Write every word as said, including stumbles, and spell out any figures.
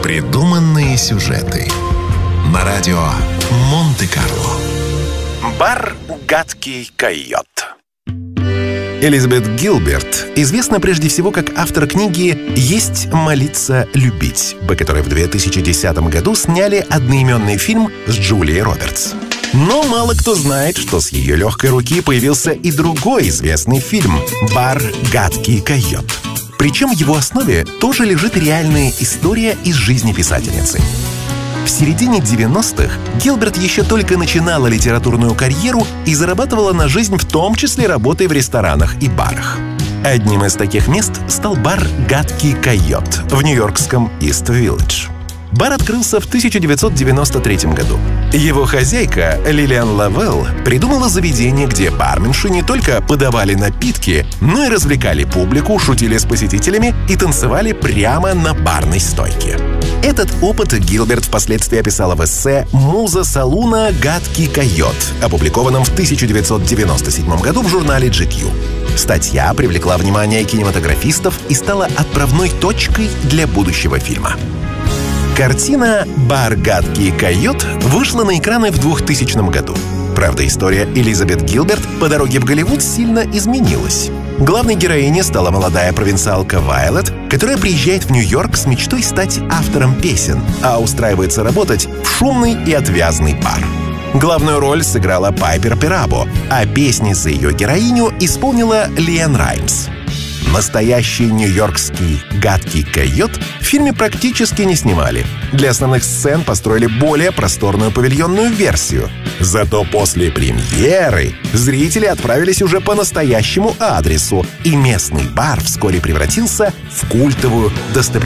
Придуманные сюжеты на радио Монте-Карло. Бар «Гадкий койот». Элизабет Гилберт известна прежде всего как автор книги «Есть, молиться, любить», по которой в две тысячи десятом году сняли одноименный фильм с Джулией Робертс. Но мало кто знает, что с ее легкой руки появился и другой известный фильм «Бар «Гадкий койот». Причем в его основе тоже лежит реальная история из жизни писательницы. В середине девяностых Гилберт еще только начинала литературную карьеру и зарабатывала на жизнь, в том числе работой в ресторанах и барах. Одним из таких мест стал бар «Гадкий койот» в нью-йоркском Ист-Виллидж. Бар открылся в тысяча девятьсот девяносто третьем году. Его хозяйка Лилиан Лавелл придумала заведение, где барменши не только подавали напитки, но и развлекали публику, шутили с посетителями и танцевали прямо на барной стойке. Этот опыт Гилберт впоследствии описала в эссе «Муза салуна «Гадкий койот», опубликованном в тысяча девятьсот девяносто седьмом году в журнале джи кью. Статья привлекла внимание кинематографистов и стала отправной точкой для будущего фильма. Картина «Бар «Гадкий койот» вышла на экраны в двухтысячном году. Правда, история Элизабет Гилберт по дороге в Голливуд сильно изменилась. Главной героиней стала молодая провинциалка Вайлет, которая приезжает в Нью-Йорк с мечтой стать автором песен, а устраивается работать в шумный и отвязный бар. Главную роль сыграла Пайпер Перабо, а песни за ее героиню исполнила Лиэн Раймс. Настоящий нью-йоркский «Гадкий койот» в фильме практически не снимали. Для основных сцен построили более просторную павильонную версию. Зато после премьеры зрители отправились уже по настоящему адресу, и местный бар вскоре превратился в культовую достопримечательность.